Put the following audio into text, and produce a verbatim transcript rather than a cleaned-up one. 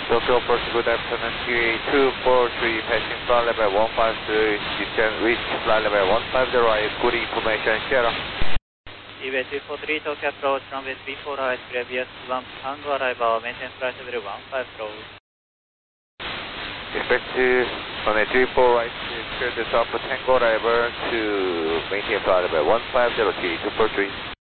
Tokyo Approach, good afternoon. T A two four three, passing flight level one five three, descend reach flight level one five zero, I have good information, Sierra. T V two four three, Tokyo Approach, runway three four right, previous one Tango arrival, maintain flight level one five zero. Expect to, runway three four right, clear the top Tango arrival to maintain flight level one five zero, T A two four three.